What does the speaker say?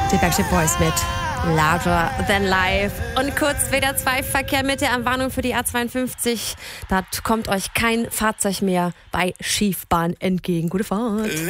Die Backstreet Boys mit Larger Than Life. Und kurz WDR 2 Verkehr mit der Warnung für die A52. Da kommt euch kein Fahrzeug mehr bei Schiefbahn entgegen. Gute Fahrt.